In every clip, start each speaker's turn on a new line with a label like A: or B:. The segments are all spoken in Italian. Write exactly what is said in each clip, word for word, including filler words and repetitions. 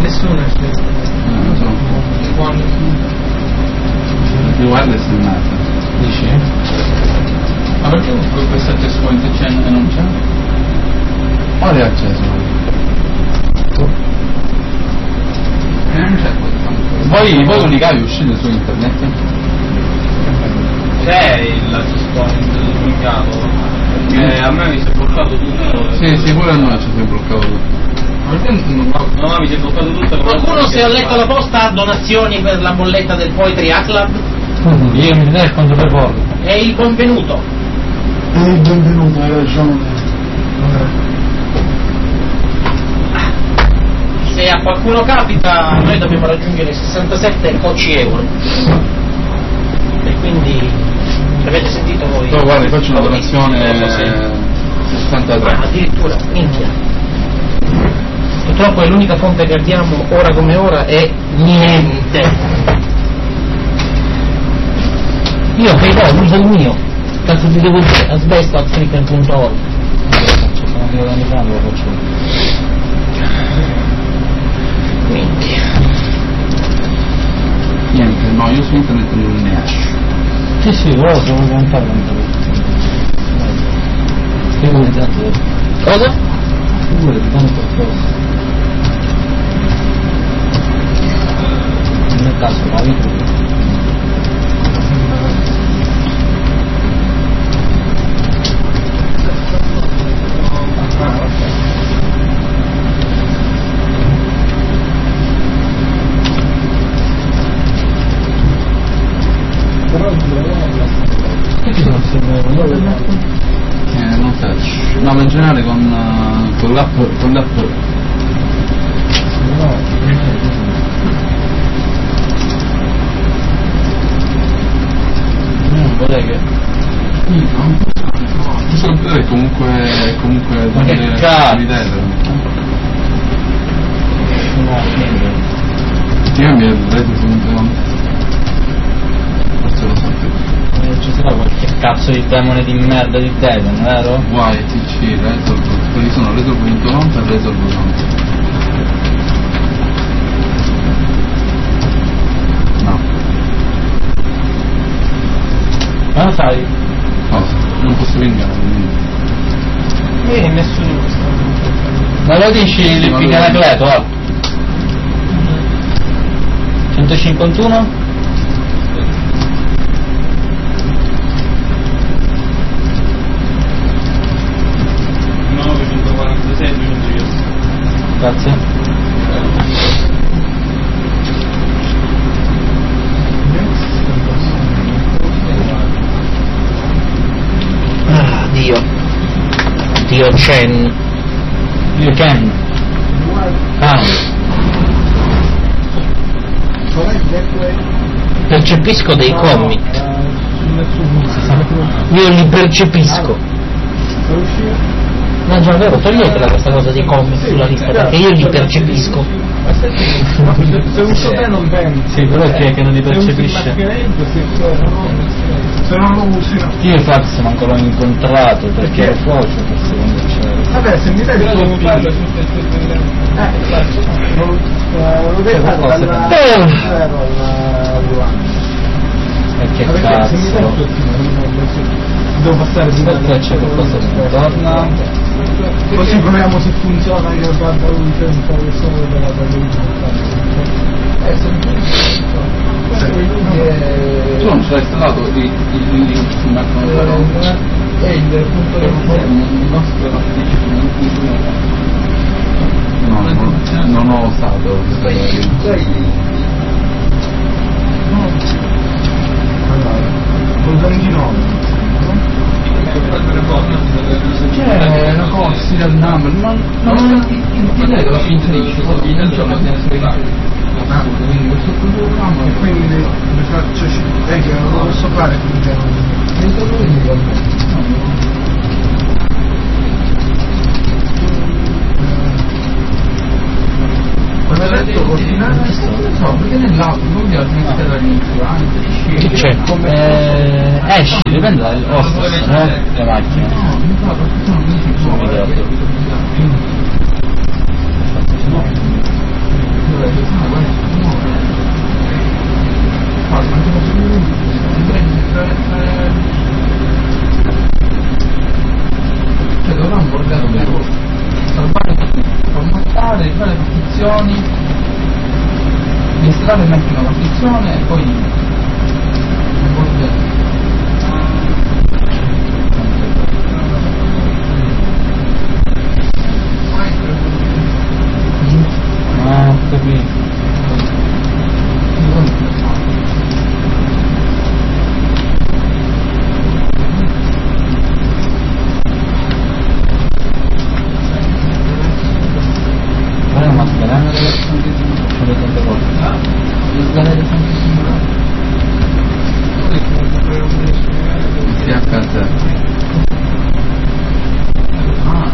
A: Nessuno è questo.
B: Non so. Il wireless è nato.
C: Dici? Ma perché questo accesspoint c'è e non c'è?
B: Quale è acceso?
C: E non c'è questo.
B: Voi, voi con i cavi uscite su internet?
A: C'è il accesspoint limitato. Eh, a me mi si è bloccato tutto.
B: Sì, sì, pure a noi ci si è bloccato tutto.
A: Perché non no, no, mi si è bloccato tutto.
D: Qualcuno se ha letto la posta ha donazioni per la bolletta del Poetry Art Lab?
C: Io mi dai quanto per porto.
D: È il benvenuto.
B: È il benvenuto, hai ragione.
D: Se a qualcuno capita, noi dobbiamo raggiungere sessantasette cocci euro. E quindi avete sentito voi?
B: No, guarda, faccio una donazione sessantatré.
D: Ah, addirittura, minchia. Purtroppo è l'unica fonte che abbiamo ora come ora è niente. Io credo, uso il mio. Cazzo ti devo dire, asbesto a freaking punto org.
C: Sono io da Milano, lo faccio.
D: Minchia.
B: Niente, no, io su internet non ne esco.
C: Sì, sì, però se vuoi contare non te lo dico.
D: Cosa?
C: Figure di tanto qualcosa. Non è caso, ma vi
B: Eh, non faccio. No, ma in generale con, uh, con l'app con l'app.
C: non vorrei che
B: Sì, no. È comunque comunque
C: ma che cazzo? No, niente.
B: Io mi vedete su un forse lo so più.
C: Ci sarà qualche cazzo di demone di merda di Devon, vero?
B: Guai, T C, Resolve, quelli sono Resolve punto com e Resolve punto com. No.
C: Ma lo sai?
B: Cosa? Non posso vingare, quindi.
A: Eh, nessuno di questo.
C: Ma lo dici il
B: Ma
C: Pig
B: lo-
C: Anacleto, va? centocinquantuno?
A: novecentoquarantasei duecentodiciassette.
C: Grazie.
D: Ah, Dio. Dio Chen.
C: Io Ken. Ah,
D: Percepisco dei comic. Io li percepisco. No, già vero, toglietela questa cosa dei comic sulla lista perché io li percepisco.
A: Se uso te non pensi.
C: sì, però è che, che non li percepisce.
A: Se non lo usi no.
C: Io infatti manco l'ho incontrato perché ero fuoco, forse quando c'era.
A: Vabbè, se mi dai il tuo figlio. Eh, lo devi fare dalla zero alla
C: E che
A: se mi dai il tuo
C: cazzo.
A: figlio devo passare di
C: Perché c'è qualcosa che non torna?
A: così proviamo se funziona. Io guardo un tempo che sono della eh se
B: Tu non ci hai installato il link su Mac
A: è il punto
B: il nostro no, non, non ho usato
A: col ventinove c'è una cosa
B: serial number ma non ti leggo la inserisci poi non c'è una quindi questo programma
A: e quindi le faccio è che non lo posso fare come ha detto coordinare no perché nell'app non mi ha smesso all'inizio anche
D: Che c'è?
C: Eh, esci, dipende dal hostess, no? Le macchine.
B: no mi fa perché sono
C: Non mi ricordo. guardare e metti una posizione e poi ah, ho capito. Qual è la maschera? Non le tante volte. Le scalere si H Z. Ah,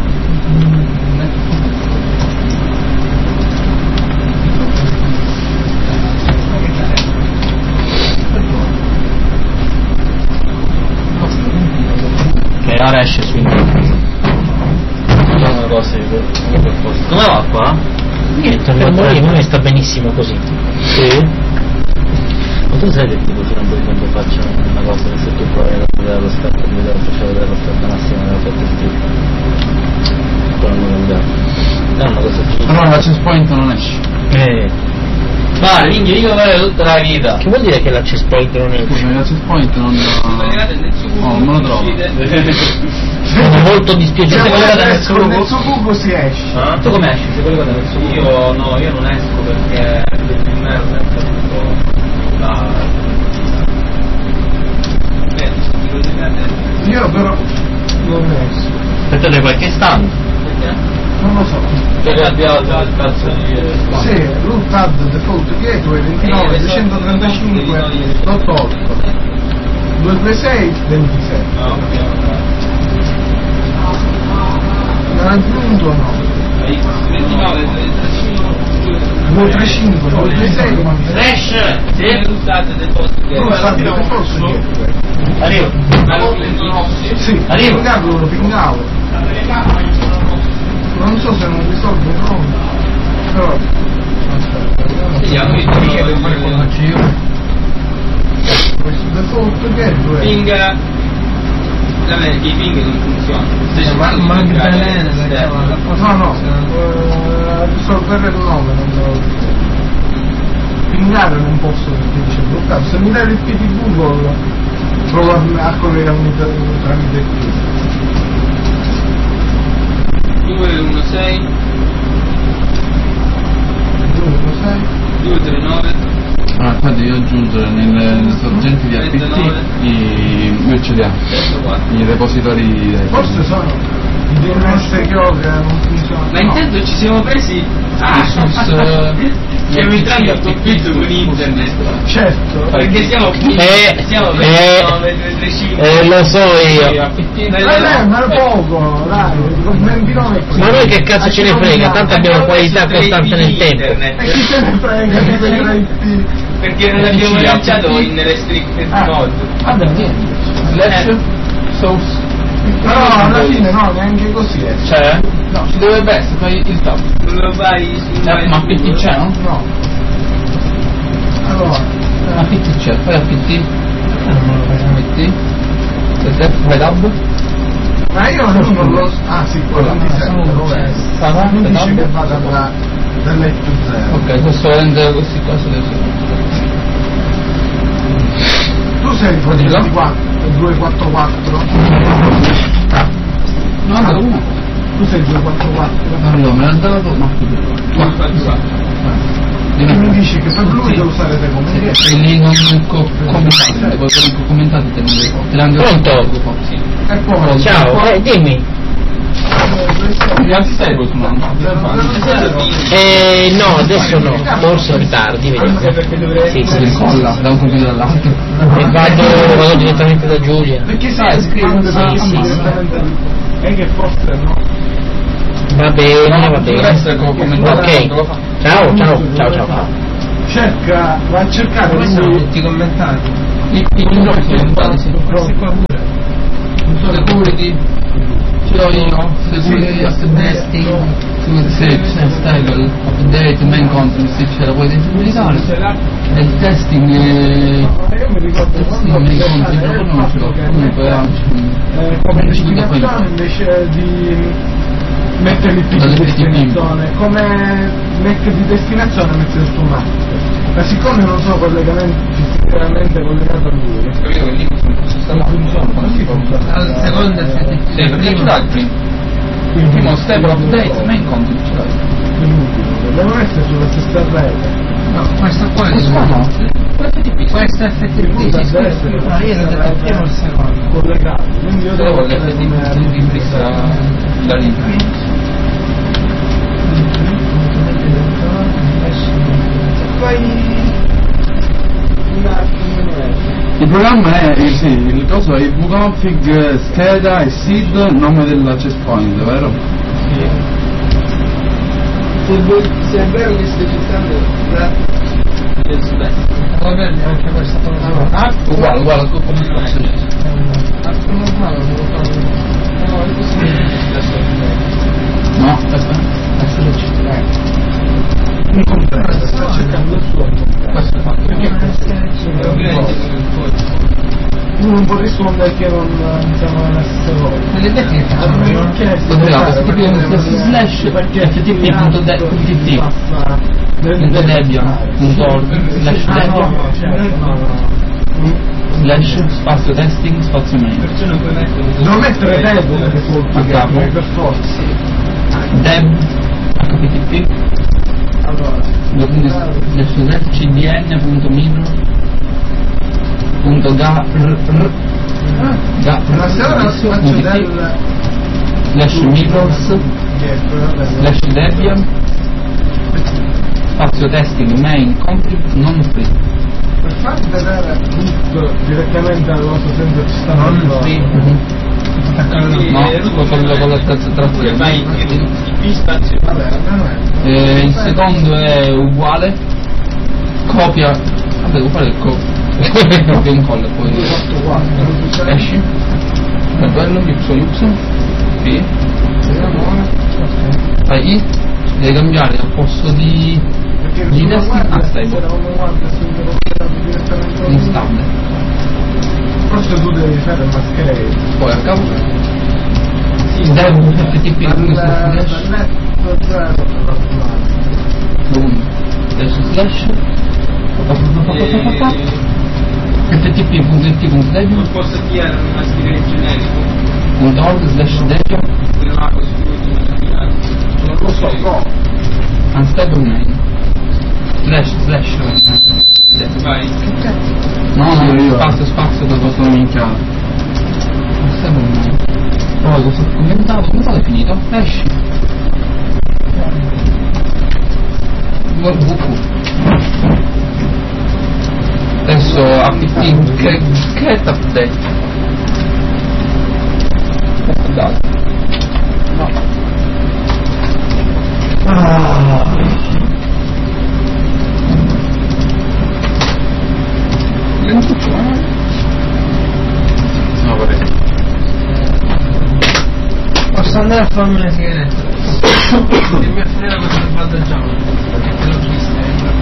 D: che ora esce su internet. Una cosa come va qua? Niente, per me sta benissimo così. Sì? Ma tu sai che tipo se non vuoi quando faccio una cosa se tu provi a vedere lo scatto di vedere faccio vedere l'offerta massima della sottoscritta. Poi non lo cambiare. È una cosa giusta.
C: allora l'access point non esce.
D: Eh. Ma minchia, io vorrei tutta la vita. Che vuol dire che l'access point non esce?
C: Scusa, l'access point non. Oh, non me lo trovo.
D: Sono molto dispiaciuto.
A: Se collegate nel suo nel suo cubo si esce.
D: Ah? Tu come esci? Se collegate nel suo cubo?
B: Io no, io non esco perché il merda è tutto la...
A: Io però non esco.
D: Perché hai qualche stand?
A: Non lo so.
B: Perché abbiamo già il cazzo di...
A: Sì, root add default gateway ventinove duecentotrentacinque ottantotto duecentoventisei ventisei. Non ha aggiunto no.
B: ventinove trentacinque
A: duecentotrentacinque duecentoventisei
D: Flash! Sì?
B: usate del posto che
A: root add default gateway.
D: Arrivo.
A: Sì,
D: Arrivo.
A: pingavo, lo pingavo. Non so se non risolve il nome, però
B: sì, a noi devo fare quello che io
A: questo default gateway.
B: ping vabbè che i ping non funzionano.
A: Magdalena no no eh, a risolvere il nome non devo pingare non posso dice bloccato. Se mi dai l'I P di Google provo a collegarmi tramite qui
B: due uno sei
A: due uno sei
B: due tre nove.
C: Allora qua devi aggiungere nel, nel sorgente di A P T i noi ce li ha i repositori.
A: Forse sono i D N S che ho che non funzionano.
B: Ma intanto ci siamo presi stiamo entrando in conflitto con internet.
A: Certo,
B: Perché siamo
D: Eh,
B: siamo
D: eh,
B: ventinove
D: Eh, lo so io.
A: vabbè, ma è poco, dai, ventinove.
D: Ma noi che cazzo ce ne frega, tanto abbiamo qualità costante nel tempo.
A: E chi se ne frega di vedere I P?
B: Perché non abbiamo lanciato in restricted mode.
A: Vabbè, niente.
C: Slash source.
A: Però alla fine no, neanche così è.
C: C'è? No, ci dovrebbe essere, fai il tab.
B: Non lo fai su
C: Eh, ma A P T c'è, no?
A: No. Allora,
C: A P T c'è, fai A P T. A P T. Fai tab.
A: ma io non lo so. Ah sì, quello ventisette, lo vedo.
C: Sarà
A: Mi dice che
C: tab.
A: vada da dall'etto zero.
C: Ok, questo rende questi qua su adesso.
A: Tu sei il ventiquattro, il duecentoquarantaquattro?
C: No, no, uno.
A: Tu sei il duecentoquarantaquattro?
C: Allora, me l'ha dato, no.
A: E mi dici che per lui devo usare te come idea.
C: E lì non co- commentate, poi per commentate te ne te l'hanno
D: Pronto?
A: E poi
D: Ciao, eh, dimmi.
C: Gli altri sei poi sono
D: Eh, no, adesso no, forse più tardi, vediamo. Sì,
C: si
D: sì, sì.
C: incolla da un computer all'altro.
D: E vado, vado direttamente da Giulia.
A: Perché
C: Ah,
A: sai,
C: scrivi,
A: scrive
D: sì, sì,
A: direttamente lì. E che forse no.
D: Va bene, va
C: Deve essere co-
D: bene.
C: commentato
D: Ok.
C: quando lo fa.
D: Ciao, ciao, ciao, ciao, ciao.
A: Cerca, va a cercare
E: Come sono
A: lui.
E: tutti commentati?
C: I i giochi sono commentati, sì.
E: Questi qua pure.
C: Security, ce l'ho io, security, nesting, security, stable, update, main content, se ce la puoi identificare. E il testing, eh,
A: Io mi ricordo
C: testing
A: quando
C: main content, però non ce l'ho, comunque
A: eh, come destinazione invece di mettere il P di
C: Dalle
A: destinazione, come Mac di destinazione mettere su Mac. Ma siccome non sono collegamenti sicuramente collegato a lui,
B: capito che lì non funziona, come si funziona?
C: Al secondo F T P.
B: Sì, perché ce l'hai il primo? Il primo step update, main content ce l'hai.
A: devono essere sulla stessa rete.
C: No, questa qua è
B: Questa no.
C: Questa F T P
A: Deve
C: sì,
A: essere
C: scusa, io ho detto prima il secondo.
A: collegato, quindi io devo
B: Devo
A: vedere come
B: vedere di questa da lì.
A: Poi
E: Il programma è eh, sì, il coso è il vconfig scheda e seed nome dell'access point, vero?
A: se è vero che stai citando del sud-est,
C: Va bene anche questa cosa.
B: Ah, uguale, uguale, come il nostro.
C: Arco normale, non lo fanno. No, è così.
E: No, aspetta.
A: sta cercando il suo.
B: Questo è fatto.
A: Tu non puoi rispondere che non siamo nella stessa cosa.
C: Nelle detto che facciamo
A: Perché
C: slash ftp.debian punto slash debian slash spazio testing spazio main
A: devo mettere Deb
C: a capo
A: per forza.
C: deb http
A: Allora,
C: slash cdn.micro punto ga ga
A: ma se ora faccio del
C: slash micros slash debian spazio testing main config non free
A: per far vedere tutto direttamente al vostro senso ci stanno
C: non free no quello con la trazione eh, il secondo è uguale copia vabbè devo fare il copia copia e incolla poi esci per quello ipso ipso P fai I devi cambiare al posto di di destra a stable instabile
A: forse tu devi fare il mascherade
C: poi a capo devo ftp slash slash ftp.it.debian
B: Non posso chiedere una scrivere generico.
C: .org slash debian
A: non lo so no
C: unstable main slash slash
B: Vai.
C: no no
E: Io, io.
C: spazio spazio
E: Lo
C: dopo
E: sono minchiato.
C: unstable main poi cosa ho commentato come è finito? Esci wp adesso apt che che è update dai
A: no ah
C: lentuccio
E: No, vorrei.
C: posso andare a farmi una sigaretta dimmi a finire cosa mi baldaggiamo perché te l'ho vista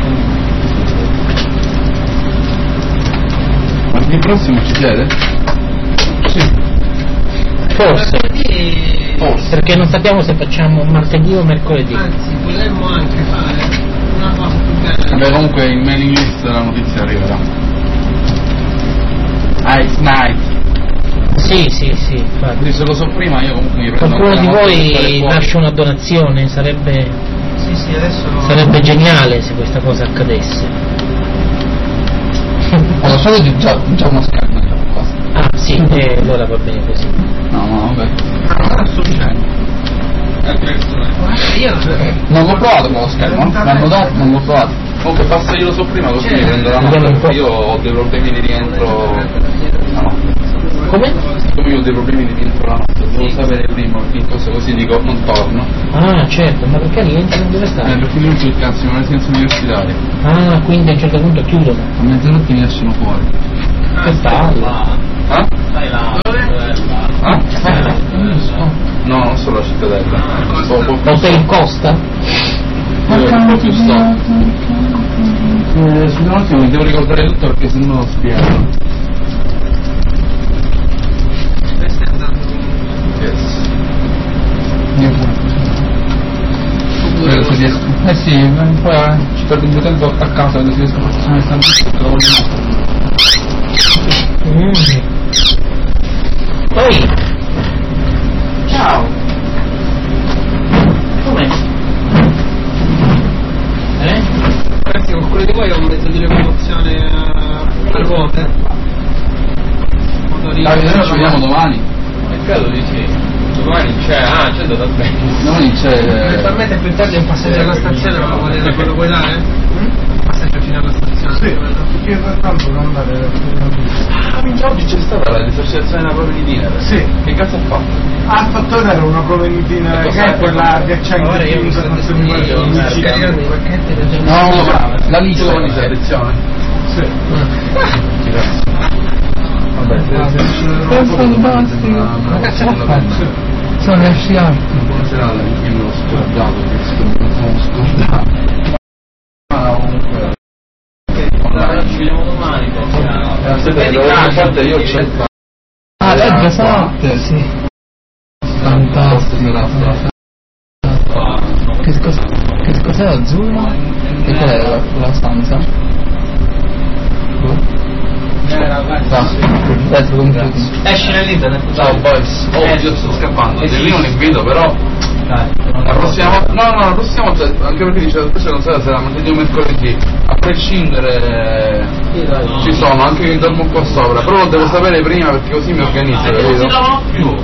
E: Martedì prossimo ci chiede?
D: Sì. Forse. Forse. Perché non sappiamo se facciamo martedì o mercoledì.
C: anzi volemmo anche fare una cosa più bella
E: Vabbè, comunque in mailing list la notizia arriverà. Ice Night.
D: Sì, sì, sì. infatti.
E: Quindi se lo so prima io comunque mi prendo
D: Qualcuno
E: anche
D: di
E: la notte per
D: voi
E: stare fuori.
D: lascia una donazione, sarebbe,
C: sì sì adesso
D: sarebbe geniale se questa cosa accadesse.
C: ho lasciato di già, già uno schermo già qua
D: Ah sì, e allora va bene così.
E: No, no, vabbè.
C: ah sto dicendo io
E: Non l'ho provato con lo schermo, l'hanno dato, non l'ho provato. Comunque basta io lo so prima così mi prendo la notte
D: Vediamo un po'.
E: perché io ho dei problemi di rientro la notte.
D: Come?
E: Come io ho dei problemi di rientro la notte, devo sapere prima che cosa così dico non torno.
D: Ah certo, ma perché rientri dove
E: Eh,
D: stai?
E: perché mi il cazzo in una residenza universitaria.
D: Ah, quindi a un certo punto chiudono.
E: A mezzanotte mi lasciano fuori.
D: Che palle.
E: Ah?
B: Stai là.
E: Ah?
C: non so
E: No, non solo la cittadella. Un po', un po' più
D: Hotel Costa?
E: Io un po' più sto. Eh, scusa un attimo, mi devo ricordare tutto perché sennò lo spiego.
C: stai andando
E: Yes.
C: eh sì, poi ci
E: ci perdo un po' di tempo a casa quando si riesco a fare stanno lo voglio
D: mm. Poi ciao, come? Eh?
A: Ragazzi, qualcuno di voi ha un mezzo di locomozione a ruote?
E: Davide, noi ci vediamo domani.
B: E credo di sì. Domani c'è, ah c'è da bene.
E: Domani c'è.
A: Eventualmente più tardi un passaggio alla stazione me lo vuoi dare, me lo puoi dare? Un passaggio fino alla stazione? Sì, perché tanto non andare.
E: Ah, minchia, oggi c'è stata la esercitazione della prova in itinere.
A: Sì.
E: Che cazzo ha fatto?
A: Ha fatto vedere una prova in itinere, che è quella che c'è in chiunque non si
E: No, la lista con la lezione.
A: Sì.
E: Vabbè,
C: è fantastico.
E: Ma che ce l'ha fatto?
C: Sono le sciarpe.
E: Buona serata, io me l'ho scordato, che sono scordato. Ah, comunque.
D: Dai, ci vediamo domani.
E: Infatti io c'è.
C: Ah, legge forte, sì. Fantastico. Che cosa, che cos'è azzurro? E qual è la, la stanza? Aspetta, computer.
D: Esci nell'internet.
E: Ciao boys. Oh, io sto scappando. Io non li vedo, però. La prossima volta. No, no, la prossima volta, anche perché dice la non sarà sera, ma se io mercoledì, a prescindere ci sono, anche che dormo qua sopra, però lo devo sapere prima perché così mi organizzo, capito?
D: Non si trovano più.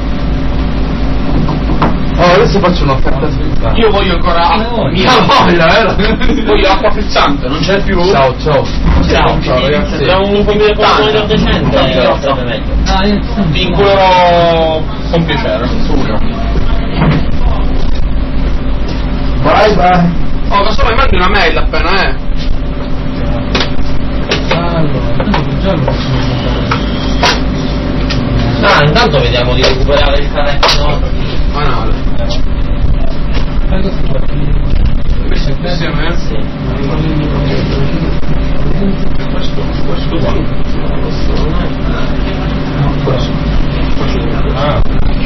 E: Oh, adesso faccio un'offerta frizzante.
B: Io voglio ancora acqua.
E: Mia voglia, vero?
B: Voglio acqua frizzante, non c'è più?
E: Ciao, ciao.
D: Ciao,
E: ciao ragazzi.
D: abbiamo un po' di
B: Tanta.
D: decente.
B: Ti inculerò con piacere.
E: Bye bye.
B: Oh, ma solo mandi una mail appena, eh.
D: Ah, intanto vediamo di recuperare il telefono.
B: Banale. Questo è insieme, eh?
D: Sì.
B: Questo, questo qua. Questo. Ah.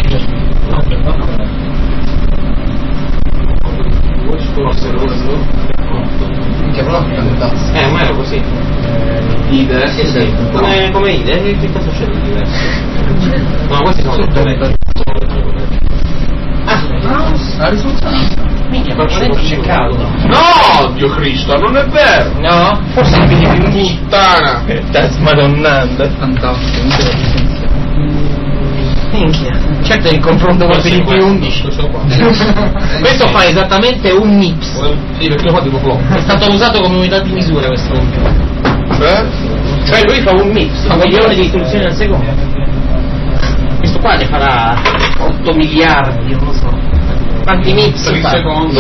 B: Questo, questo.
E: Minchia, proprio fantastico.
D: Eh, ma era così.
B: Ide?
D: Sì, sì. Come, come ide? Che cosa succede di diverso? No, questi sono tutti vecchi. Ah,
E: La risultanza.
D: minchia, ma qua dentro c'è caldo.
B: No, Dio Cristo, non è vero!
D: No? Forse è più
B: Puttana!
D: Stai smadonnando.
E: Fantastico, non te lo
D: Minchia. Certo in confronto con il P undici.
B: Questo qua.
D: Questo fa esattamente un nips.
B: Sì, perché lo fa tipo flop.
D: È stato usato come unità di misura questo computer.
B: Cioè?
D: Cioè lui fa un nips, un milione di istruzioni al secondo. Questo qua ne farà otto miliardi, non lo so. Quanti nips
B: Per il
D: fa?
B: secondo.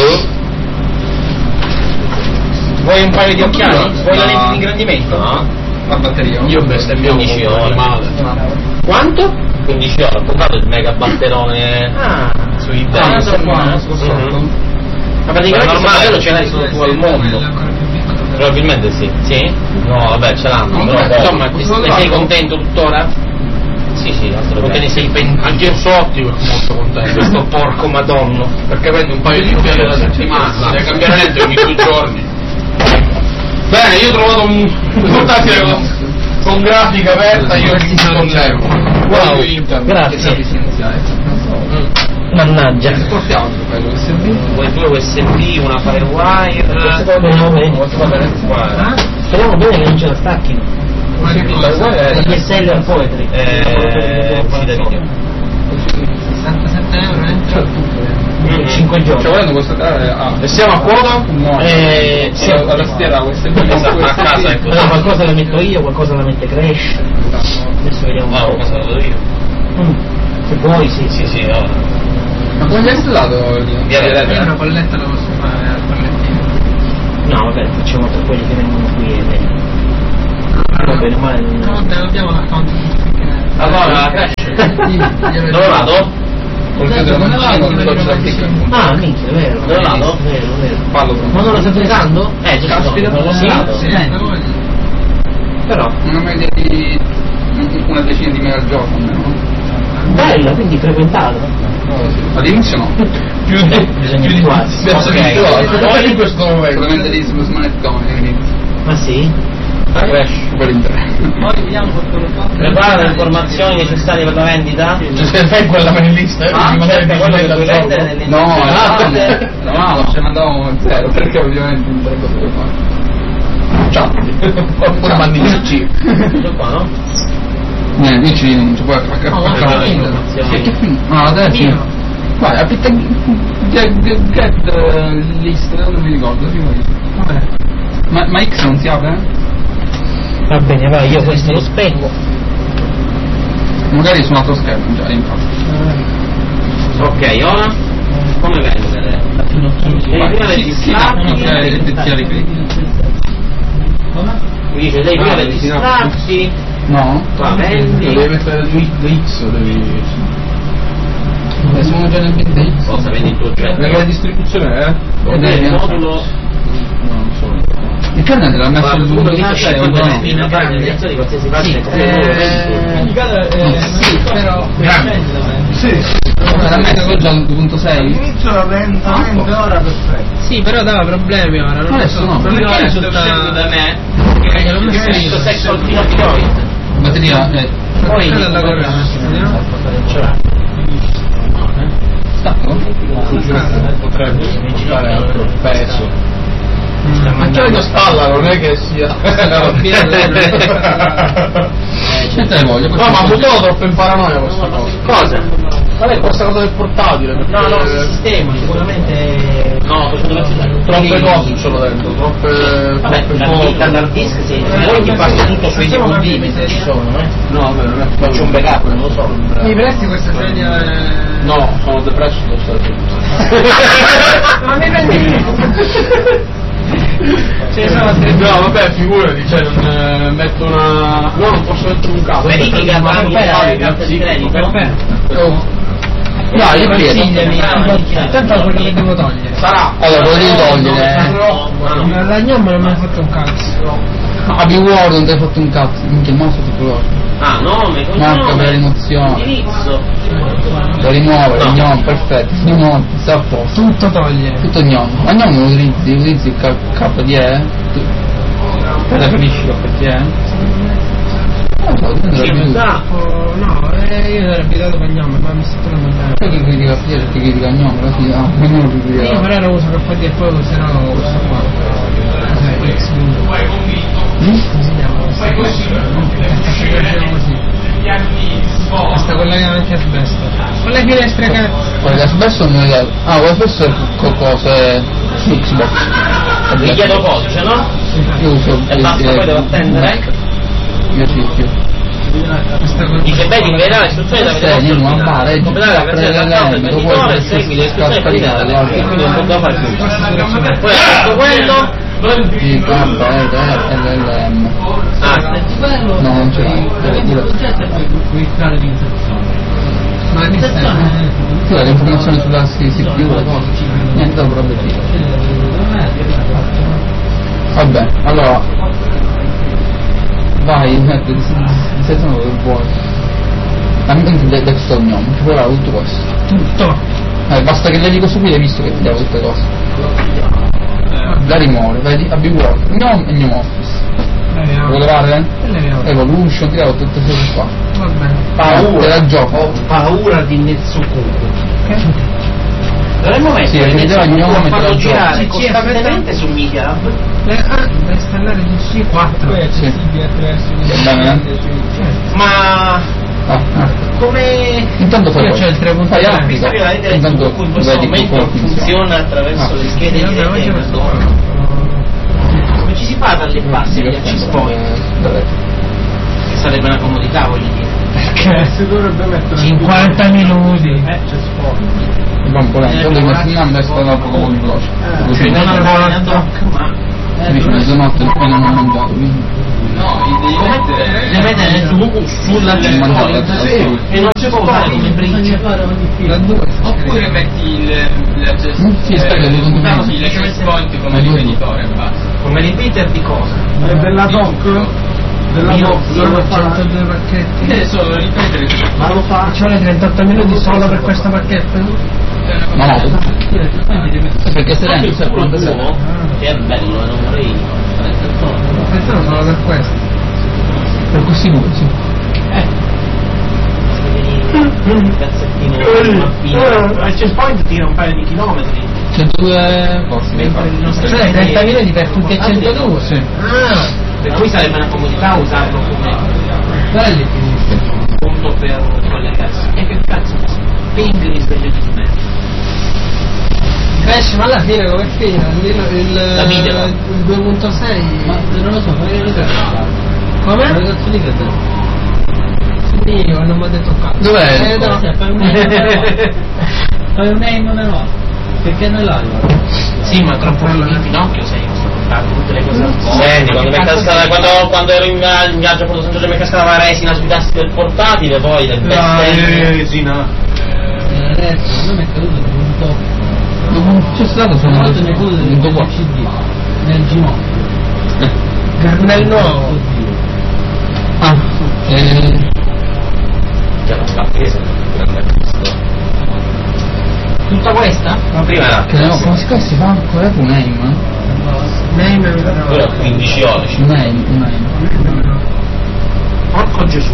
D: Vuoi un paio di occhiali? Vuoi la lente di ingrandimento?
B: No.
E: La batteria.
B: Io bestemmiamo
D: quindici
B: un
D: ore.
B: animale.
D: Quanto? quindici ore, ho comprato il mega batterone ah, su eBay.
E: Ah, questo qua,
D: Mm-hmm.
E: questo sotto.
D: Ma praticamente
B: normale.
D: questo modello ce l'hai solo tu al mondo. Probabilmente sì. Sì? No, vabbè, ce l'hanno.
E: No,
D: Però,
E: vabbè,
D: insomma,
E: questo
D: ne
E: lo
D: sei
E: dato?
D: contento tuttora? Sì, sì, assolutamente ne sei pentito.
B: Anche io sono ottico e molto contento.
D: Questo porco madonno.
B: Perché prendi un paio di occhiali alla settimana, devi cambiare lente ogni due giorni. Bene, io ho trovato un risultato con, con grafica aperta, io
E: Questi sono conservo.
D: Wow,
E: internet.
D: grazie.
E: Che residenziale.
D: Mannaggia.
E: Portiamo quello U S B.
D: Vuoi due U S B, una Firewire. Speriamo bene.
B: Guarda.
D: Speriamo bene che non ce la stacchino.
E: Guarda,
D: Gli S L al Poetry. Eh, sì, da video.
A: sessantasette euro, eh?
D: cinque giorni.
E: Cioè, volendo questo ah,
B: E siamo a quota?
E: no.
D: Eh, sì.
E: Alla alla tastiera U S B.
B: Esatto, a casa è così.
D: Allora, qualcosa la metto io, qualcosa la mette Crash. Adesso vediamo un
B: Ah,
D: po'.
B: cosa la do io?
D: Mm. Se vuoi, sì, sì, sì.
B: no.
E: Ma come gli hai installato il
B: Via
A: Io
B: vedete.
A: una bolletta la posso fare al pallettino.
D: No, vabbè, facciamo per quelli che vengono qui e vengono. Va bene, ma
A: No, non abbiamo l'account perché...
B: Allora, Crash. Dove vado?
E: Col credo non c'è un doccia da cliccare.
D: ah, minchia, è vero.
B: Dove vado?
D: Vero, vero.
E: Fallo
D: Ma non lo state usando? Eh, già
E: Caspita.
D: sono,
A: Sì,
D: usato.
A: sì,
D: Eh,
A: però-
D: però,
E: Una media di una decina di mega al giorno almeno.
D: bella, quindi frequentata.
E: All'inizio no.
B: Più di
D: bisogna
B: più di
D: abituarsi.
B: Ok.
E: Poi
B: in questo momento.
E: Solamente di smanettone all'inizio.
D: Ma sì?
E: Crash per internet.
D: Prepara le informazioni necessarie per la vendita?
B: Cioè, se fai quella mail-lista, eh,
D: Ah,
B: devi mandare
D: certo, quello che puoi
B: il
D: vendere nelle
E: No,
D: informazioni.
E: no, no, no, ce ne andavamo in zero perché ovviamente non sarebbe potuto fare.
B: Ciao. Oppure mandi il C.
D: Questo qua, no?
E: Niente, dici non ci puoi attaccare.
D: No, ma
E: attaccare.
D: che informazioni?
E: Che film? No, adesso. Vai, apritta get, get, get uh, list, non mi ricordo, prima di. Vabbè. Ma, ma X non si apre?
D: Va bene, vai, io questo lo spengo.
E: Magari su un altro schermo già, infatti.
D: Ok, ora come vendere? Devi prima registrarti. Mi dice devi prima registrarti.
E: No?
D: Qua vendi.
B: Devi mettere il X, devi.
E: Eh, siamo già nel venti X.
D: Cosa vendi il tuo oggetto?
B: Perché la distribuzione è?
D: Vedere il modulo.
B: Non so.
E: Il kernel l'ha messo
D: Guarda,
E: il
D: uno
E: due
D: che nasce
E: o
D: quando
E: no?
D: è in all'inizio di qualsiasi pagina come
A: Sì, però
B: Sì.
E: L'ha messo già al due punto sei?
A: all'inizio era lentamente, ora perfetto.
C: Sì, però dava problemi ora. Non
E: Adesso
C: lo so.
E: no.
C: Perché
D: Perché
C: risulta
D: uscendo da me
C: che l'ho messo
D: ho visto
C: io.
D: sexual pinoid.
E: Batteria, eh.
D: Poi
C: Quella è la corrente, vediamo.
E: Stacco?
B: Potrebbe fare altro peso.
C: Mm.
B: Ma che lo stalla, non è che sia.
E: Che te ne voglio?
B: No, ma ha buttato troppo in paranoia questa cosa.
D: cosa?
B: Vabbè, questa cosa del portatile. perché-
D: No, no, il sistema sicuramente. No, questo dove c'è
B: Troppe cose ce l'ho dentro, troppe.
D: Vabbè,
B: troppe
D: la
B: foto.
D: vita dall'hard disk sì, se vuoi ti passa tutto sui D V D mentre ci sono, eh.
B: No, vabbè, non è
D: Faccio un backup, non lo so.
C: Mi presti questa sedia? eh?
B: No, sono depresso lo stato.
C: Ma mi prendi? Ci sono tre.
B: No, vabbè, figurati, cioè non eh, metto una. No, non posso mettere un caso.
D: Verifica
B: ma
D: tramite le carte di credito.
E: Oh. Dai, io chiedo.
C: Consigliami. Intanto quello che devo togliere.
B: Sarà.
E: Allora, quello devi togliere.
D: No, no.
C: La gnoma non mi ha fatto un cazzo.
E: Abbi Word, non ti hai fatto un cazzo. Minchia, il mouse ti provo.
D: Ah, nome,
E: Marca
D: cognome,
E: per rimozione.
D: indirizzo.
E: Lo rimuove,
D: No.
E: gnome, perfetto. Gnome, sta a posto.
C: Tutto togliere.
E: Tutto gnome. Ma gnome lo utilizzi? Utilizzi il K D E? Te la capisci l'K D E? Non lo so, tu
D: Sì,
E: ne
D: mi
E: capisci.
D: sa.
C: Oh, no, eh, io ero abitato con gnome, ma mi sto trovando bene.
E: Sai che critica P D E perché critica gnome? Così, ah, non lo
C: Io
E: critica.
C: però lo uso per K D E, poi userò questo qua. Cos'è? X
E: Mm?
C: come si chiama? Questa così. Questa quella che anche asbesto. Con le finestre che.
E: Quella asbesto non è. Ah, quella asbesto è qualcosa su Xbox.
D: Mi chiedo codice, no?
E: Io uso
D: E basta, poi devo attendere.
E: Io sì, io.
C: Questa cosa.
D: Dice, beh, rivelerà le istruzioni da vedere
E: Sì, non va, leggi,
D: completare la versione dell'account del
E: dopo
D: venditore,
E: questo
D: segui le istruzioni
E: scaricare,
D: prendere
E: guarda.
D: e quindi non posso fare più. Poi ha fatto quello.
E: Sì, K, L, L, M.
D: Ah, sì.
E: No, non ce l'hai.
C: Ma che stai?
E: Sì, le informazioni sulla C P U, niente da problemi. Vabbè, allora. Vai, metti, sei sono dove vuoi. Ambiente del desktop gnome, ci vorrà tutto questo.
C: Tutto.
E: Eh, basta che le dico subito hai visto che ti devo tutte cose. La rimuove, vedi, abbi Word, gnome e gnome office. Vuoi levare? Evolution, ti devo tutte queste cose qua.
C: Va bene.
E: Paura, te la gioco.
D: Ho paura di Netsukuku. Dovremmo mettere
E: Sì, perché vedeva il gnome
D: Netsukuku
E: te
D: farlo
E: la
D: girare
C: gioco. Sì,
D: costantemente su Media.
C: Eh, ah, da installare di C quattro.
E: Sì. Va bene?
D: Ma
E: Ah, ah.
D: come
E: Intanto fai
C: Io
E: cosa?
C: c'ho il tre punto
E: Fai
C: tre.
E: applica.
D: bisogna vedere
E: Intanto
D: Netsukuku in questo
E: vedi
D: momento
E: come funziona.
D: funziona attraverso
E: Ah.
D: le schede
C: Sì,
D: di
C: vabbè, oggi questo qua.
D: Come ci si fa ad allepparsi agli access point?
E: Vabbè.
D: Che sarebbe una comodità, voglio dire.
C: Perché?
A: Si dovrebbe mettere
C: cinquanta minuti.
A: Eh, c'è sport.
E: Va un po' lento, devi mettere è stato poco veloce.
D: Cioè non andare a doc, ma
E: Invece mezzanotte e poi non ho mangiato, quindi.
B: No, devi mettere.
D: deve mettere Netsukuku sulla
E: Devi mangiare
D: checkpoint
E: la
D: sì, e non si può usare come bridge.
C: Da due.
B: Oppure metti il, le access
E: Mm, sì, aspetta, devo continuare.
B: sì, le access point come
E: Ma dove?
B: ripetitore, basta.
D: Come repeater di cosa?
A: È della doc? Io
C: Sono centodue pacchetti.
B: Eh, solo ripetere.
A: Ma lo fa?
C: Ci vuole trentotto minuti solo per questo pacchetto?
D: No, no. Perché se lei sa quanto sono? Che è bello, non vorrei.
C: Pensavo solo per questo. Per questi due, sì.
D: Eh. Un cazzettino
A: Al checkpoint tira un paio di chilometri.
C: centodue posti. Cioè trenta minuti per tutti e centodue? Sì.
A: Ah,
D: Per cui sarebbe una comodità usarlo come
C: Belli.
D: punto per collegarsi. E che cazzo? Ping risveglio di me.
C: Crash, ma alla fine come fine? Il, il,
D: La video.
C: il due punto sei. Ma non lo so, come lo come? Ma che cazzo di credo? Sì, non mi ha detto cazzo.
D: Dov'è?
C: Eh, no.
D: Fai un name no? Perché non l'hai? Sì, ma troppo in Pinocchio sei tutte le cose. Senti, quando, mi è cascata, quando, quando ero in, in viaggio a Porto San Giorgio mi è cascata la resina sui tasti del portatile, poi del bestemmie.
A: resina.
C: Adesso non mi è caduto un po'. Non c'è stato sono andato nel punto qua. Nel ginocchio. Nel nuovo. Ah, eh.
D: Già la presa, grande acquisto. Tutta questa? Ma prima era.
C: Che no, come si fa? Si fa ancora un name? Name
D: Ora quindici ore.
C: Name, name.
A: Porco Gesù.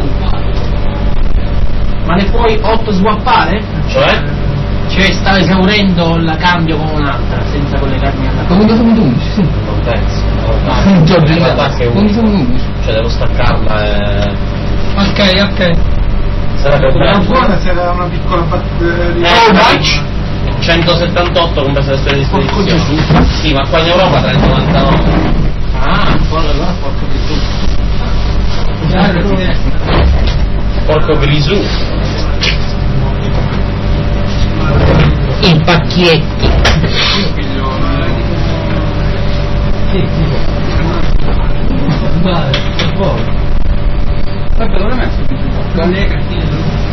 D: Ma ne puoi otto swappare? Cioè? Cioè sta esaurendo la cambio con un'altra senza collegarmi alla
C: Come siamo undici, sì.
D: Non penso.
C: Giorgio,
D: in realtà che
C: come siamo undici?
D: cioè devo staccarla e.
C: Ok, ok.
D: Sarà per
A: Era
D: me.
A: buona se era una piccola batteria.
D: Eh, centosettantotto compresa le storie di disposizione. Sì, ma qua in Europa tra il novantanove. Ah, allora porco Grisù. Porco Grisù. I pacchietti.
C: Sì, sì. Vai, per favore.
B: Vabbè, non è messo più con le cartine.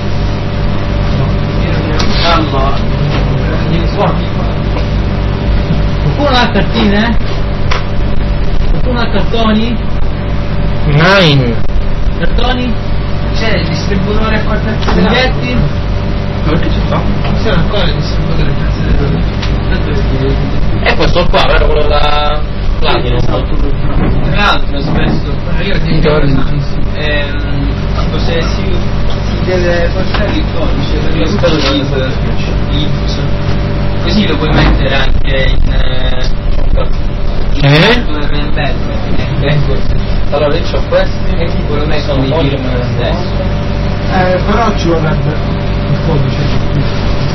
D: Allora,
C: Qualcuno ha cartine? Qualcuno ha cartoni?
D: nine.
C: Cartoni? C'è il distributore a quattro biglietti?
B: Ma perché ci fa?
C: Non c'è ancora il distributore
D: E questo qua, vero? Quello da Platinum.
C: Tra l'altro spesso io ti ricordo quando se si, si deve passare il codice per lo spazio così lo puoi mettere anche in
D: Eh?
C: nel bello. Allora io c'ho questi e tipo lo metto nei film stesso.
A: Eh, però ci vorrebbe il codice.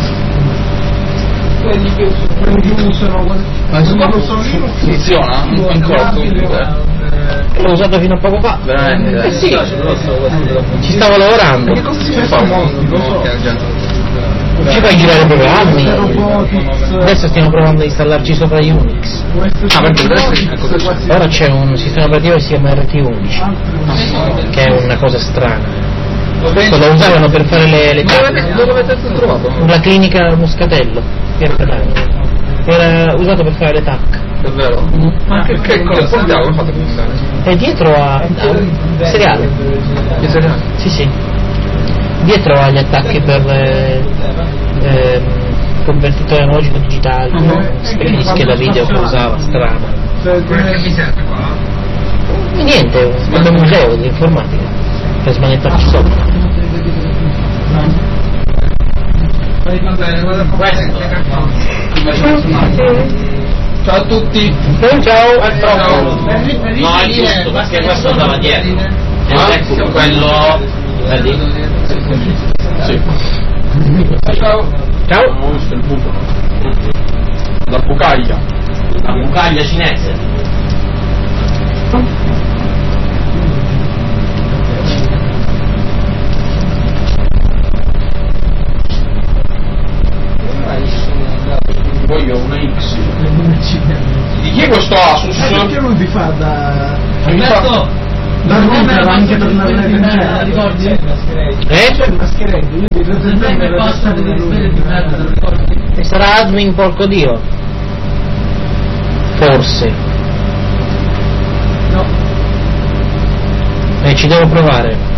C: Quelli che usano
A: Quelli che usano.
C: Ma su
A: quelli che usano Linux.
B: Funziona? Un corpo comunque.
D: L'ho usato fino a poco fa.
B: Veramente?
D: Eh sì, ci stavo lavorando.
A: Perché così si fa molto, lo so.
D: Ci fai girare programmi. Adesso stiamo provando a installarci sopra Unix.
B: Ah, perché adesso
D: Ora c'è un sistema operativo che si chiama R T undici, che è una cosa strana. Questo lo usavano per fare le, le tappe.
B: dove avete trovato?
D: La clinica Muscatello, Pier Catania. Era usato per fare le tac.
B: Davvero?
D: Ma
B: che, che cosa come fate a funzionare?
D: È dietro a, a seriale.
B: Che seriale?
D: Sì, sì. Dietro agli attacchi per eh, ehm, convertitore analogico digitale,
A: Uh-huh.
D: specie di scheda video che usava, strana.
A: Perché mi serve
D: E niente, un un museo di informatica per smanettarci sopra.
B: Ciao a tutti.
D: Ciao, ciao, è
B: Ciao.
D: troppo. No, è giusto, perché questo andava dietro. E
B: Ah,
D: ecco quello. Vedi?
B: Sì. Ciao.
D: Ciao.
B: Ho visto il buco. La bucaglia.
D: La bucaglia cinese.
B: Voglio una X. Di chi è questo Asus?
A: perché non ti fa da.
C: Roberto,
A: Da router anche per la rete.
C: ricordi?
D: Eh?
A: C'è il mascheretto, io di
C: Non è che posta di sveglia di merda, te lo ricordi?
D: E sarà admin porco dio. Forse.
C: No.
D: ci devo provare.